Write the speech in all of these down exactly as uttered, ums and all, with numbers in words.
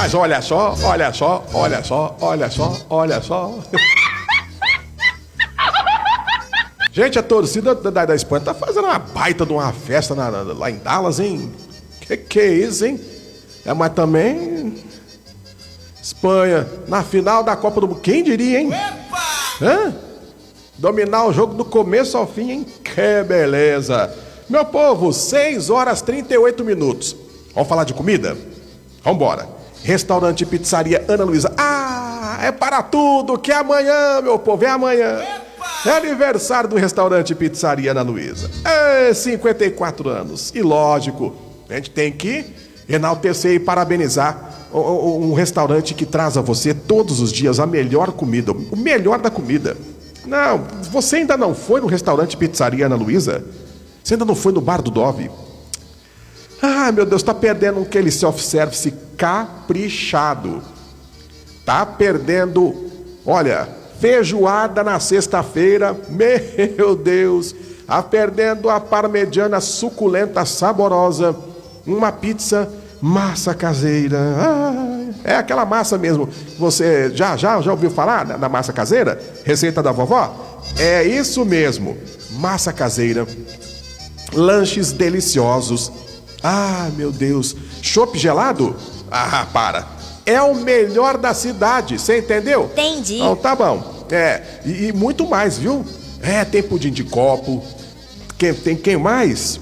Mas olha só, olha só, olha só, olha só, olha só. Gente, a torcida da, da Espanha tá fazendo uma baita de uma festa na, na, lá em Dallas, hein? Que que é isso, hein? É, mas também... Espanha, na final da Copa do Mundo. Quem diria, hein? Hã? Dominar o jogo do começo ao fim, hein? Que beleza! Meu povo, seis horas e trinta e oito minutos. Vamos falar de comida? Vambora. Restaurante e Pizzaria Ana Luísa. Ah, é para tudo que é amanhã, meu povo, é amanhã. É aniversário do Restaurante e Pizzaria Ana Luísa. É cinquenta e quatro anos. E lógico, a gente tem que enaltecer e parabenizar um restaurante que traz a você todos os dias a melhor comida, o melhor da comida. Não, você ainda não foi no Restaurante Pizzaria Ana Luísa? Você ainda não foi no Bar do Dove? Ah, meu Deus, tá perdendo aquele self-service caprichado. Tá perdendo, olha, feijoada na sexta-feira, meu Deus. Tá perdendo a parmegiana suculenta, saborosa, uma pizza, massa caseira. Ah, é aquela massa mesmo. Você já, já, já ouviu falar da, da massa caseira? Receita da vovó? É isso mesmo, massa caseira. Lanches deliciosos. Ah, meu Deus. Chopp gelado? Ah, para. É o melhor da cidade, você entendeu? Entendi. Então tá bom. É, e, e muito mais, viu? É, tem pudim de copo. Quem, tem quem mais?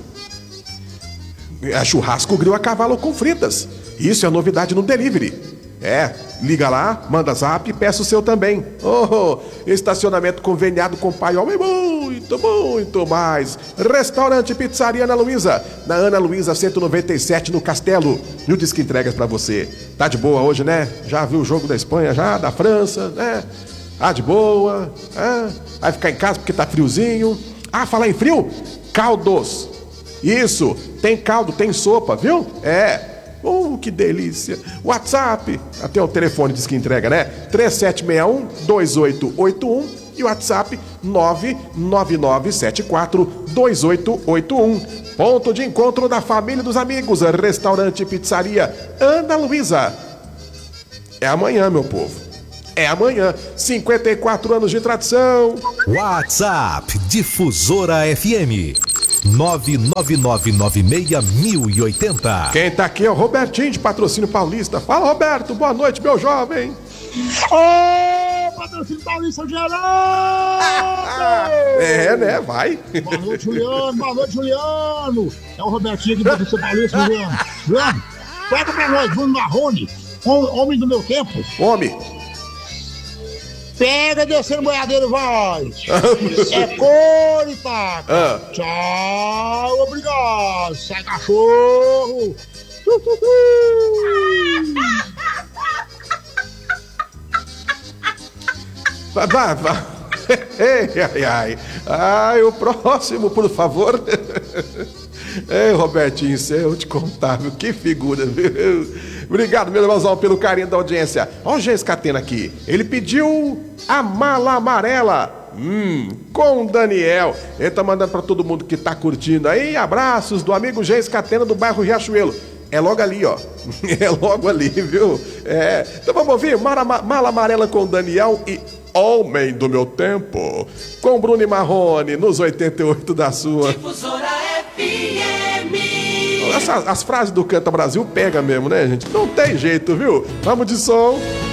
É churrasco grill a cavalo com fritas. Isso é novidade no delivery. É, liga lá, manda zap e peça o seu também. Oh, estacionamento conveniado com paiol e muito, muito mais. Restaurante Pizzaria Ana Luísa, na Ana Luísa cento e noventa e sete no Castelo. E o Disque Entregas pra você. Tá de boa hoje, né? Já viu o jogo da Espanha, já, da França, né? Tá de boa. É. Vai ficar em casa porque tá friozinho. Ah, falar em frio? Caldos. Isso, tem caldo, tem sopa, viu? É. Oh, que delícia. WhatsApp, até o telefone diz que entrega, né? três sete seis um, dois oito oito um e o WhatsApp nove nove nove sete quatro dois oito oito um. Ponto de encontro da família e dos amigos. Restaurante e Pizzaria Ana Luísa. É amanhã, meu povo. É amanhã. cinquenta e quatro anos de tradição. WhatsApp Difusora F M nove nove nove nove seis mil e oitenta. Quem tá aqui é o Robertinho de Patrocínio Paulista. Fala, Roberto, boa noite, meu jovem. Ô, Patrocínio Paulista Geraldo! É, né, vai. Boa noite, Juliano, boa noite, Juliano. É o Robertinho aqui do Patrocínio Paulista, Juliano. Juliano, pega pra nós, Bruno Marrone, homem do meu tempo. Homem. Pega descendo boiadeiro, vai! É cor e taca! Ah. Tchau, obrigado! Sai, cachorro! Vai, vai, vai! Ei, ai, ai! Ai, o próximo, por favor! Ei, Robertinho, você eu te contar, viu? Que figura, viu? Obrigado, meu irmãozão, pelo carinho da audiência. Olha o Geis Catena aqui. Ele pediu a mala amarela. Hum, com o Daniel. Ele tá mandando pra todo mundo que tá curtindo aí. Abraços do amigo Geis Catena do bairro Riachuelo. É logo ali, ó. É logo ali, viu? É. Então vamos ouvir Mala, mala amarela com o Daniel e Homem do Meu Tempo. Com Bruno e Marrone nos oitenta e oito da sua. Difusora F M. Essa, as frases do Canta Brasil pega mesmo, né, gente? Não tem jeito, viu? Vamos de som.